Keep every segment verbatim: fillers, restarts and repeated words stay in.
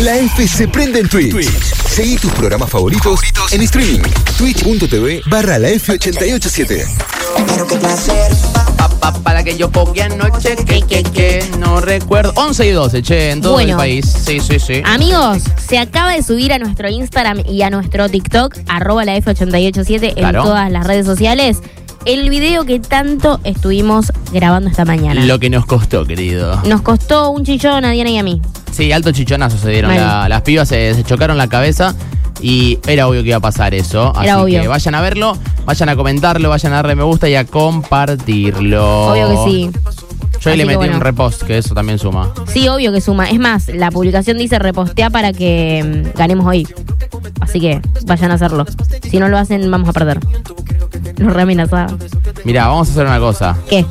La F se prende en Twitch. Twitch. Seguí tus programas favoritos, favoritos en streaming. Twitch.tv barra la F ochenta y ocho siete. Pero qué placer. Pa, pa, para que yo ponga anoche que, que, que no recuerdo. once y doce, che, en todo Bueno. el país. Sí, sí, sí. Amigos, se acaba de subir a nuestro Instagram y a nuestro TikTok, arroba la F ochenta y ocho siete, Claro. en todas las redes sociales, el video que tanto estuvimos grabando esta mañana. Lo que nos costó, querido. Nos costó un chichón a Diana y a mí. Sí, alto chichonazo se dieron. Mal. La- las pibas se, se chocaron la cabeza y era obvio que iba a pasar eso. Era Así obvio. que vayan a verlo, vayan a comentarlo, vayan a darle me gusta y a compartirlo. Obvio que sí. Yo ahí Así le que metí bueno. un repost, que eso también suma. Sí, obvio que suma. Es más, la publicación dice repostea para que mm, ganemos hoy. Así que vayan a hacerlo. Si no lo hacen, vamos a perder. Nos reamenazaban. Mirá, vamos a hacer una cosa. ¿Qué?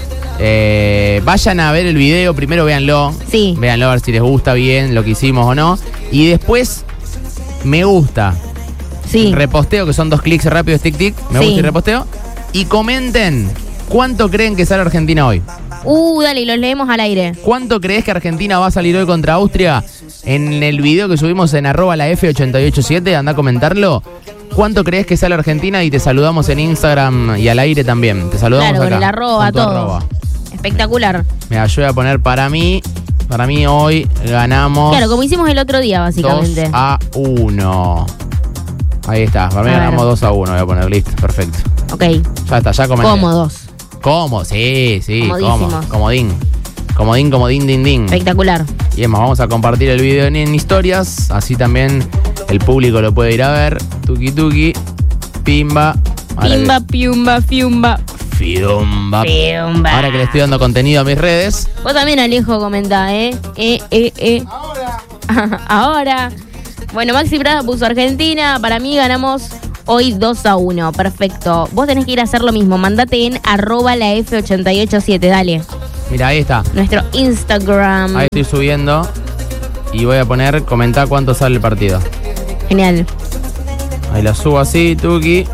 Eh, vayan a ver el video, primero véanlo. Sí. Véanlo a ver si les gusta bien lo que hicimos o no. Y después, me gusta. Sí. Reposteo, que son dos clics rápidos, tic tic. Me Sí. gusta y reposteo. Y comenten cuánto creen que sale Argentina hoy. Uh, dale, y los leemos al aire. ¿Cuánto crees que Argentina va a salir hoy contra Austria? En el video que subimos en arroba la F ochenta y ocho siete, anda a comentarlo. ¿Cuánto crees que sale Argentina? Y te saludamos en Instagram y al aire también. Te saludamos Claro, con acá, el arroba, con tu todo. arroba. Espectacular. Mira, yo voy a poner para mí. Para mí hoy ganamos Claro, como hicimos el otro día, dos básicamente. a uno. Ahí está, para mí A ver. ganamos dos a uno. Voy a poner listo, perfecto. Ok. Ya está, ya comenté. Cómodos. ¿Cómo? Sí, sí, Comodísimos. cómo. Comodín. Comodín, comodín, din, din. Espectacular. Y es más, vamos a compartir el video en, en historias. Así también el público lo puede ir a ver. Tuki tuki. Pimba. Ahora Pimba, piumba, fiumba. que- Fiumba. Fiumba. Ahora que le estoy dando contenido a mis redes. Vos también, Alejo, comentá, ¿eh? Eh, eh, eh. Ahora. Ahora. Bueno, Maxi Prada puso Argentina. Para mí ganamos hoy dos a uno. Perfecto. Vos tenés que ir a hacer lo mismo. Mandate en arroba la F ochenta y ocho siete. Dale. Mira, ahí está. Nuestro Instagram. Ahí estoy subiendo. Y voy a poner, comentar cuánto sale el partido. Genial. Ahí la subo así, tuki.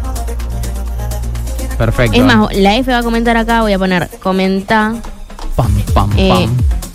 Perfecto. Es más, la F va a comentar acá. Voy a poner comenta Pam, pam, eh, pam.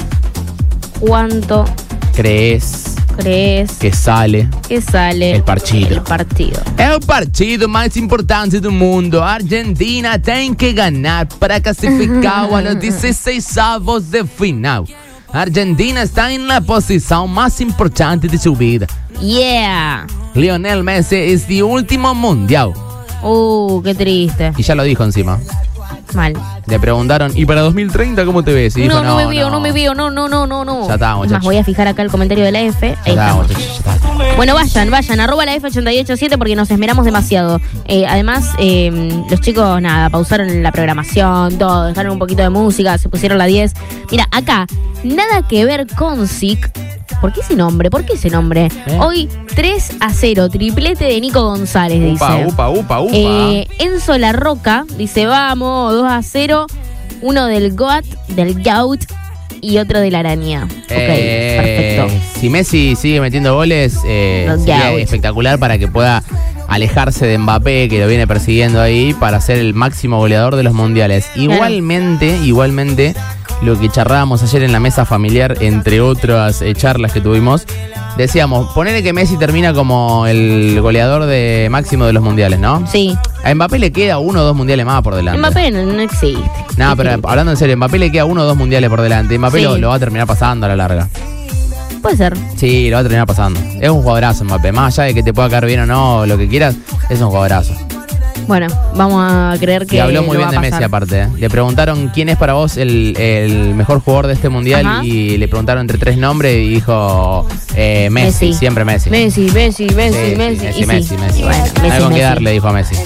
cuánto ¿Crees crees que sale que sale el partido? el partido. El partido más importante del mundo. Argentina tiene que ganar para clasificar a los dieciseisavos de final. Argentina está en la posición más importante de su vida. Yeah. Lionel Messi es el último mundial. Uh, qué triste. Y ya lo dijo encima. Mal. Le preguntaron, ¿y para dos mil treinta cómo te ves? Y dijo, No, no, me veo, no. me veo, no, no, no, no, no. Ya está, Es más, muchachos. voy a fijar acá el comentario de la F. Ya Ahí está, estamos. muchachos, ya está. Bueno, vayan, vayan, arroba la F ochenta y ocho siete porque nos esmeramos demasiado. Eh, además, eh, los chicos, nada, pausaron la programación, todo, dejaron un poquito de música, se pusieron la diez. Mira, acá, nada que ver con S I C. ¿Por qué ese nombre? ¿Por qué ese nombre? ¿Eh? Hoy tres a cero, triplete de Nico González, dice. Upa, upa, upa, upa. Eh, Enzo La Roca dice, vamos, dos a cero, uno del Goat, del Goat y otro de la Araña. Ok, Eh, perfecto. Si Messi sigue metiendo goles, eh, Los sería Gauts. espectacular para que pueda alejarse de Mbappé, que lo viene persiguiendo ahí, para ser el máximo goleador de los mundiales. Igualmente, igualmente, lo que charlábamos ayer en la mesa familiar, entre otras eh, charlas que tuvimos, decíamos, ponele que Messi termina como el goleador de máximo de los mundiales, ¿no? Sí. A Mbappé le queda uno o dos mundiales más por delante. Mbappé no, no existe. No, pero hablando en serio, Mbappé le queda uno o dos mundiales por delante. Mbappé Sí. lo, lo va a terminar pasando a la larga. Puede ser. Sí, lo va a terminar pasando. Es un jugadorazo Mbappé. Más allá de que te pueda caer bien o no, lo que quieras, es un jugadorazo. Bueno, vamos a creer que Y habló muy lo bien va de a Messi pasar. aparte. ¿eh? Le preguntaron quién es para vos el, el mejor jugador de este mundial. Ajá. Y le preguntaron entre tres nombres y dijo eh, Messi, Messi. siempre Messi. Messi, Messi, Messi, Sí, Messi. sí, y Messi, sí. Messi, Messi. Y bueno, Messi, Hay con qué Messi. darle, dijo a Messi.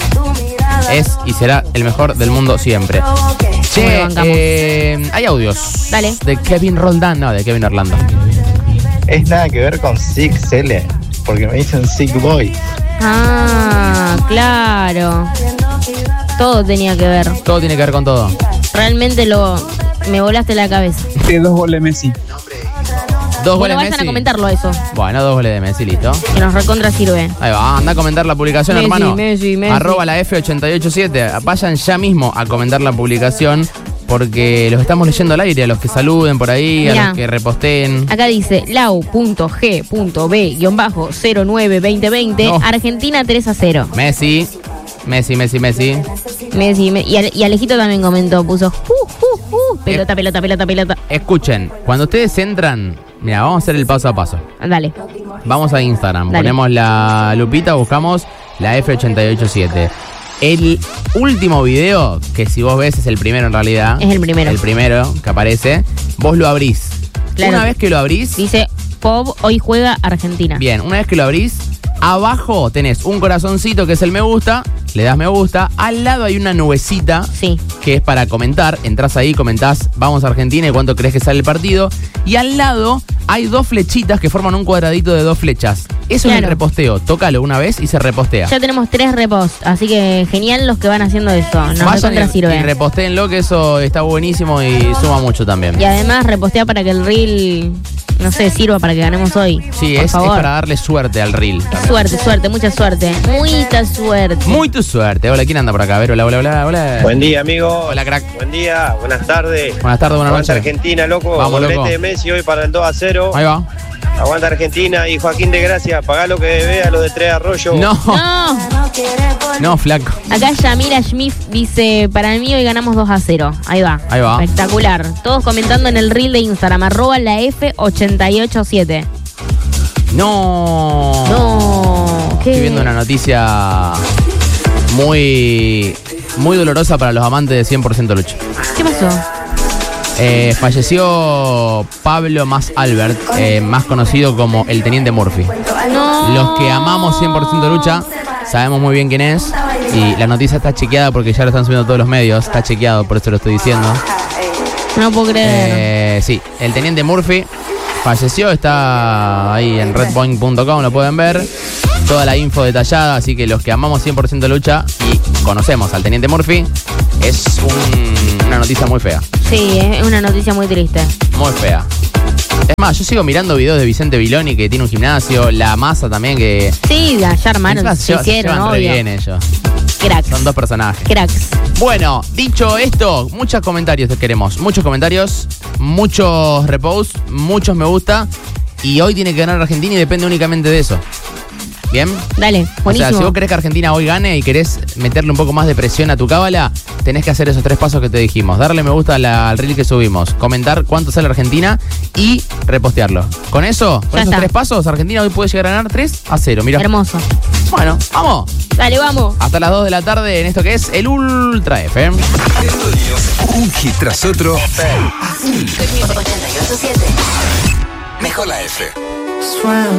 Es y será el mejor del mundo siempre. Che, lo bancamos? eh, hay audios. Dale. De Kevin Roldán, no, de Kevin Orlando. Es nada que ver con Sick Cele, porque me dicen Sick Boy. Ah, claro. Todo tenía que ver. Todo tiene que ver con todo. Realmente lo me volaste la cabeza. Dos goles Messi. Dos Bueno, goles vayan Messi. a comentarlo eso, Bueno, dos goles de Messi, listo. que nos recontra sirve. Ahí va, anda a comentar la publicación, Messi, hermano. Messi, Messi. Arroba la F ochenta y ocho siete. Vayan ya mismo a comentar la publicación porque los estamos leyendo al aire, a los que saluden por ahí, Mirá. a los que reposteen. Acá dice lau punto ge punto be cero nueve veinte veinte, No. Argentina tres a cero. Messi, Messi, Messi, Messi. Messi, me- y, Ale- y Alejito también comentó, puso uh, uh, uh, pelota, pelota, pelota, pelota. Escuchen, cuando ustedes entran, mira, vamos a hacer el paso a paso. Dale. Vamos a Instagram, Dale. ponemos la lupita, buscamos la F ochenta y ocho siete. El último video, que si vos ves es el primero en realidad. Es el primero. El primero que aparece. Vos lo abrís. Claro. Una vez que lo abrís, Dice Pop, hoy juega Argentina. bien, una vez que lo abrís, abajo tenés un corazoncito que es el me gusta, le das me gusta, al lado hay una nubecita Sí. que es para comentar, entras ahí, comentás vamos a Argentina y cuánto crees que sale el partido, y al lado hay dos flechitas que forman un cuadradito de dos flechas. Eso es el Claro. reposteo, tócalo una vez y se repostea. Ya tenemos tres reposts, así que genial los que van haciendo eso. Nos Vayan recontra y, y sirve. repostéenlo, que eso está buenísimo y suma mucho también. Y además repostea para que el reel, no sé, sirva para que ganemos hoy. Sí, Por es, es favor. para darle suerte al reel. Suerte, suerte, mucha suerte. Mucha suerte. Muy tu suerte. Hola, ¿quién anda por acá? A ver, hola, hola, hola, hola. Buen día, amigo. Hola, crack. Buen día, buenas tardes. Buenas tardes, buenas Aguanta noches. Argentina, loco. Vamos, Doblete loco. de Messi hoy para el dos a cero. Ahí va. Aguanta Argentina y Joaquín de Gracia. Pagá lo que debe a los de Tres Arroyos. No, No, no, flaco. acá Yamila Schmidt dice, para mí hoy ganamos dos a cero. Ahí va. Ahí va. Espectacular. Todos comentando en el reel de Instagram, arroba la F ochenta y ocho siete. No. No. ¿Qué? Estoy viendo una noticia muy, muy dolorosa para los amantes de cien por ciento Lucha. ¿Qué pasó? Eh, falleció Pablo Mas Albert, eh, más conocido como el Teniente Murphy. No. Los que amamos cien por ciento Lucha sabemos muy bien quién es. Y la noticia está chequeada porque ya lo están subiendo todos los medios. Está chequeado, por eso lo estoy diciendo. No puedo creer. Eh, sí, el Teniente Murphy falleció, está ahí en redpoint punto com, lo pueden ver. Toda la info detallada, así que los que amamos cien por ciento Lucha y conocemos al Teniente Murphy, es un- una noticia muy fea, Sí, es una noticia muy triste. muy fea. Es más, yo sigo mirando videos de Vicente Viloni, que tiene un gimnasio, La Masa también, que... Sí, ya armaron, Encima se llevan- se hicieron, llevan re obvio. bien ellos. Cracks. Son dos personajes. Cracks. Bueno, dicho esto, muchos comentarios te queremos. Muchos comentarios, muchos reposts, muchos me gusta. Y hoy tiene que ganar Argentina y depende únicamente de eso. ¿Bien? Dale, buenísimo. O sea, si vos querés que Argentina hoy gane y querés meterle un poco más de presión a tu cábala, tenés que hacer esos tres pasos que te dijimos. Darle me gusta a la- al reel que subimos, comentar cuánto sale Argentina y repostearlo. Con eso, con Ya esos está. tres pasos, Argentina hoy puede llegar a ganar tres a cero. Mira. Hermoso. Bueno, vamos. Dale, vamos. Hasta las dos de la tarde en esto que es el Ultra F. Un hit tras otro. ochenta y ocho siete. Mejor la F. Swam